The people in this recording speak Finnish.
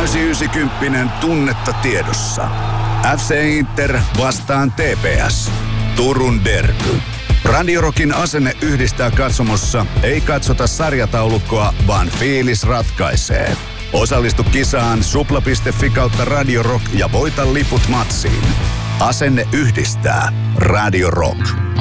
Täysi 90 tunnetta tiedossa. FC Inter vastaan TPS. Turun derby. Radio Rockin asenne yhdistää katsomossa. Ei katsota sarjataulukkoa, vaan fiilis ratkaisee. Osallistu kisaan supla.fi kautta Radio Rock ja voita liput matsiin. Asenne yhdistää. Radio Rock.